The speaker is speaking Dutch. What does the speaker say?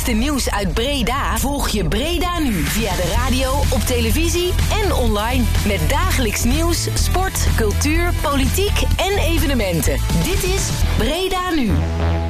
laatste nieuws uit Breda volg je Breda nu via de radio, op televisie en online. Met dagelijks nieuws, sport, cultuur, politiek en evenementen. Dit is Breda Nu.